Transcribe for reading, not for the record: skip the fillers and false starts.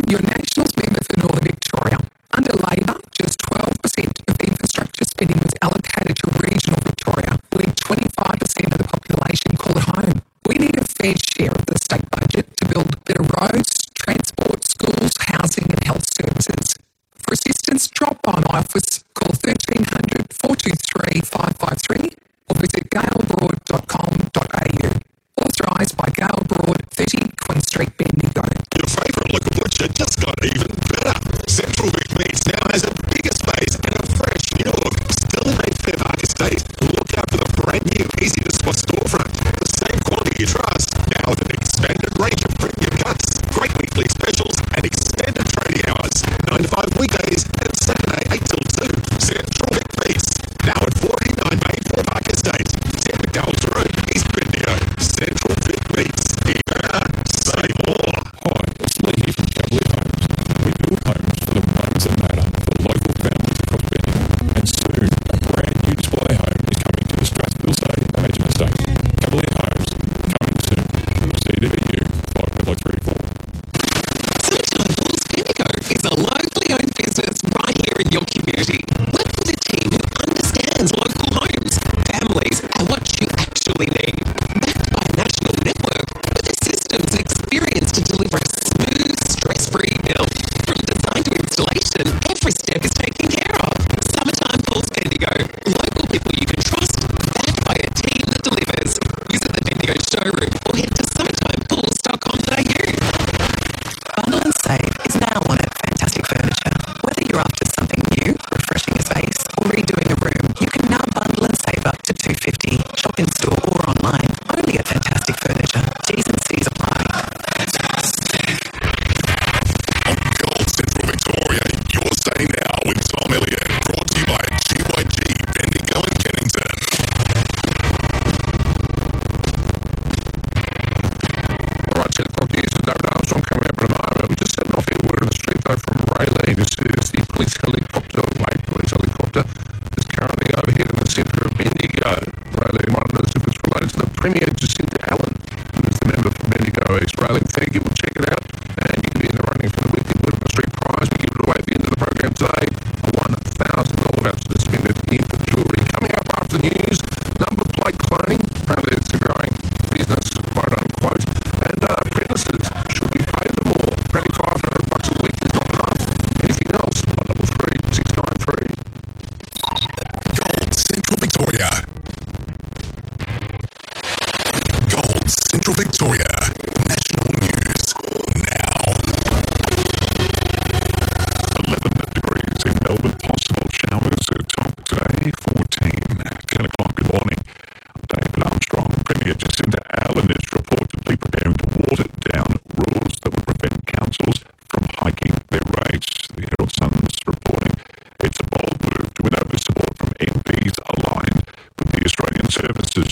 Your Nationals member for Northern Victoria. Under Labor, just 12% of infrastructure spending was allocated to regional Victoria, where 25% of the population call it home. We need a fair share of the state budget to build better roads, transport, schools, housing and health services. For assistance, drop by my office, call 1300 423 553 or visit galebroad.com.au. Authorised by Gale Broad, 30 Queen Street, Bendigo. Your favourite local butcher just got even better. Central Vic Meats now has a bigger space and a fresh new look. Still in Fairpark Estate. Look out for the brand new, easy to spot storefront. The same quality you trust, now with an expanded range of premium cuts, great weekly specials and extended trading hours. 9 to 5 weekdays and Saturday 8 till 2. Central Vic Meats, now at 49 Main Fairpark Estate. 10 McDowell's Road, East Bendigo. Central Vic Meats. Say more. Hi, it's Lee here from Cavalier Homes. We build homes for the ones that matter for local families across Bendigo. And soon, a brand new display home is coming to the Strathfield Estate, Imagine Estate. Cavalier Homes, coming soon. CWU 5034. Sunshine Falls Bendigo is a locally owned business right here in your community. Work with a team who understands local homes, families, and what you actually need. Backed by a national network with the systems and experience to deliver a smooth, stress-free build. From design to installation, every step is taken care of. Summertime Falls Bendigo. Local people you can trust, backed by a team that delivers. Visit the Bendigo showroom or head to summertimepools.com.au. Bundle and Save is now on at Fantastic Furniture. Whether you're after something new, refreshing a space, or redoing a room, you can now bundle and save up to $250. Shop in store or online. Only at Fantastic Furniture. T's and C's apply. On Gold Central Victoria, you're staying now with Tom Elliott. Brought to you by GYG, Bendigo and Kennington. Right, so the news with David Armstrong coming up in a moment. We just had an off-air word on the street though from Rayleigh. This is the police helicopter, Wade police helicopter, is currently overhead in the centre of Bendigo. Rayleigh monitors if it's related to the Premier Jacinta Allen, who is the member for Bendigo East. Rayleigh, thank you. We'll check it out. And you can be in the running for the weekly word on the street prize. We give it away at the end of the program today. A $1,000 voucher to spend it in for jewellery. Coming up after the news, number plate cloning. Apparently it's a growing business, quote unquote. And apprentices, should we pay them more? Apparently $500 a week is not enough. Anything else? 133 693. Gold Central Victoria. Gold Central Victoria. National news now. 11 degrees in Melbourne, possible showers top today, 14. 10 o'clock, good morning. David Armstrong. Premier Jacinta Allen is reportedly preparing to water down rules that would prevent councils from hiking their rates. The Herald Sun's reporting it's a bold move to win over support from MPs aligned with the Australian Services